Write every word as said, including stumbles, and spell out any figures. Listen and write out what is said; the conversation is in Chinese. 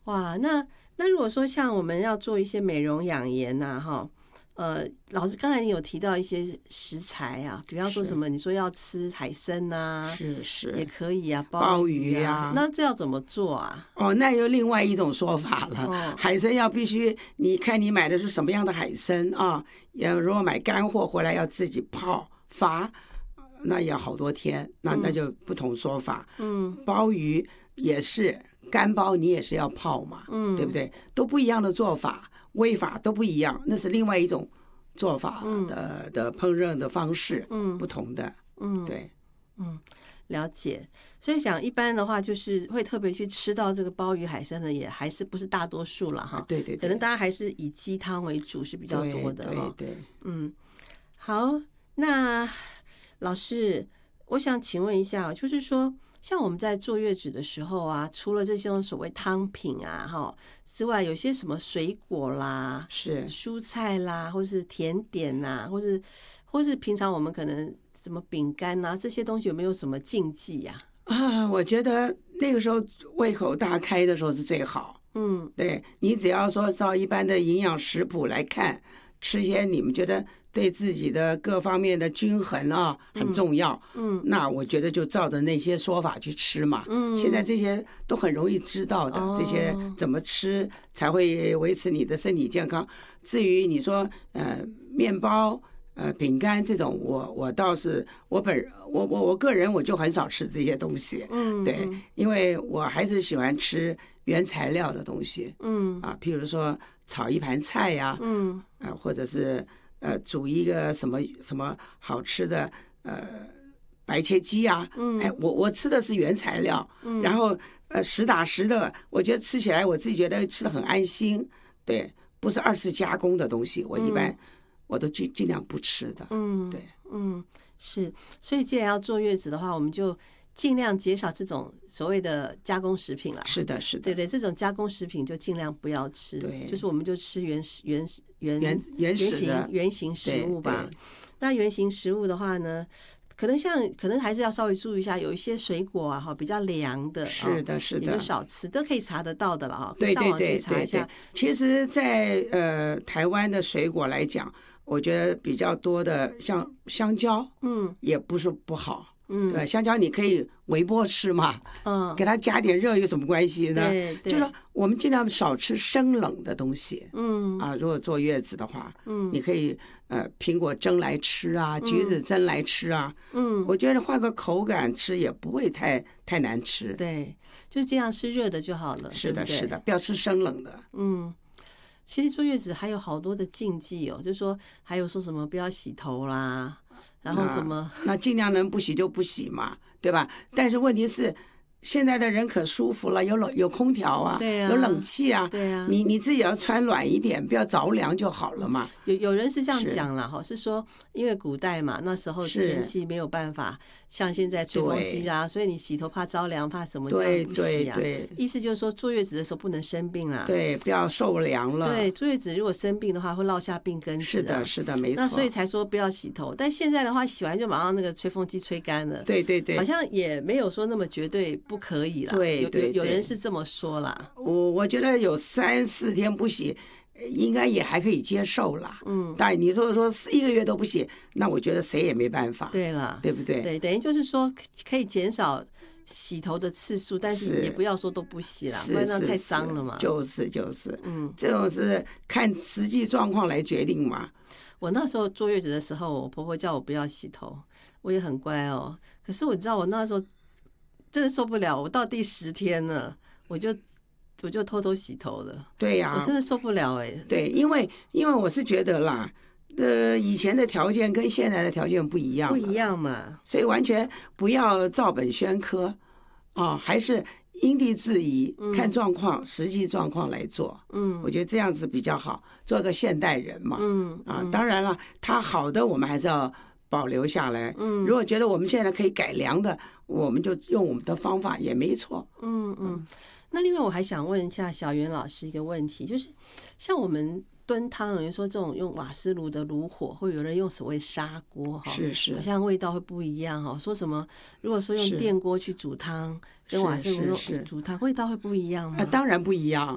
哇，那那如果说像我们要做一些美容养颜呐，哈，呃，老师刚才你有提到一些食材啊，比方说什么，你说要吃海参啊， 是是也可以啊， 鲍鱼啊， 鱼啊， 那这要怎么做啊？ 哦，那有另外一种说法了。 哦、 海参要必须，你看你买的是什么样的海参啊？要如果买干货回来要自己泡发，那要好多天，那那就不同说法。 嗯， 鲍鱼也是干鲍，你也是要泡嘛，嗯，对不对？都不一样的做法，煨法都不一样，那是另外一种做法的、嗯、的烹饪的方式，嗯，不同的， 嗯， 对， 嗯。了解，所以想一般的话，就是会特别去吃到这个鲍鱼海参的，也还是不是大多数了哈。 对对对， 可能大家还是以鸡汤为主是比较多的哈。 对 对, 对， 嗯，好，那老师，我想请问一下，就是说，像我们在坐月子的时候啊，除了这些所谓汤品啊哈之外，有些什么水果啦、 是蔬菜啦，或是甜点呐、啊，或是或是平常我们可能。什么饼干啊，这些东西有没有什么禁忌呀、 啊？啊，我觉得那个时候胃口大开的时候是最好。 嗯， 对，你只要说照一般的营养食谱来看，吃些你们觉得对自己的各方面的均衡啊很重要。嗯，那我觉得就照着那些说法去吃嘛。嗯，现在这些都很容易知道的，哦、这些怎么吃才会维持你的身体健康。至于你说呃面包。呃，饼干这种，我我倒是我本我我我个人我就很少吃这些东西，嗯，对，因为我还是喜欢吃原材料的东西，嗯啊，譬如说炒一盘菜呀、啊，嗯啊，或者是呃煮一个什么什么好吃的呃白切鸡啊，嗯，哎，我我吃的是原材料，嗯，然后呃实打实的，我觉得吃起来我自己觉得吃的很安心，对，不是二次加工的东西，我一般。嗯我都尽尽量不吃的，嗯，对， 嗯，是，所以既然要坐月子的话，我们就尽量减少这种所谓的加工食品了。 是的，是的， 对对，这种加工食品就尽量不要吃， 对， 就是我们就吃原始原原原原始的原型食物吧。那原型食物的话呢？可能像可能还是要稍微注意一下，有一些水果啊哈比较凉的， 是的，是的， 也就少吃，都可以查得到的了哈。 对对对查一下。 其实在，在呃台湾的水果来讲，我觉得比较多的像香蕉，嗯，也不是不好。嗯，对，香蕉你可以微波吃嘛，嗯，给它加点热有什么关系呢？ 对，对， 就是说我们尽量少吃生冷的东西，嗯啊，如果坐月子的话，嗯，你可以呃苹果蒸来吃啊，橘子蒸来吃啊，嗯，我觉得换个口感吃也不会太太难吃， 对，就这样吃热的就好了， 是的， 对对是的，不要吃生冷的， 嗯。其实坐月子还有好多的禁忌哦，就是说还有说什么不要洗头啦，然后什么那, 那尽量能不洗就不洗嘛，对吧？但是问题是现在的人可舒服了，有冷有空调啊， 对啊， 有冷气啊， 对啊， 你你自己要穿暖一点，不要着凉就好了嘛。 有有人是这样讲了哈，是说因为古代嘛，那时候天气没有办法像现在吹风机啊，所以你洗头怕着凉，怕什么这样不洗啊。 对对对， 意思就是说坐月子的时候不能生病啊， 对，不要受凉了。 对，坐月子如果生病的话会落下病根子、啊。 是的，是的，没错。 那所以才说不要洗头，但现在的话洗完就马上那个吹风机吹干了。 对对对， 好像也没有说那么绝对不可以啦。 对。 有有有人是这么说啦， 我我觉得有三四天不洗，应该也还可以接受啦。嗯，但你说说一个月都不洗，那我觉得谁也没办法。 对了， 对不对？ 对，等于就是说可以减少洗头的次数，但是也不要说都不洗啦，不然那太脏了嘛。 就是就是，嗯，这种是看实际状况来决定嘛。 我那时候坐月子的时候，我婆婆叫我不要洗头，我也很乖哦。可是我知道我那时候。真的受不了，我到第十天了，我就我就偷偷洗头了。 对呀、啊， 我真的受不了哎、欸。 对，因为因为我是觉得啦，呃，以前的条件跟现在的条件不一样， 不一样嘛， 所以完全不要照本宣科啊、哦，还是因地制宜，看状况、嗯、实际状况来做。嗯，我觉得这样子比较好，做个现代人嘛。嗯啊，当然了，他好的我们还是要保留下来。嗯，如果觉得我们现在可以改良的，我们就用我们的方法也没错。 嗯嗯。那另外我还想问一下小袁老师一个问题，就是像我们炖汤，有人说这种用瓦斯炉的炉火，或有人用所谓砂锅哈， 是是， 好像味道会不一样哈。说什么如果说用电锅去煮汤，跟瓦斯炉煮汤味道会不一样吗？ 啊，当然不一样。